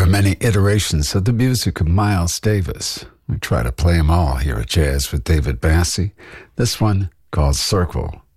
many iterations of the music of Miles Davis. We try to play them all here at Jazz with David Bassey. This one called Circle.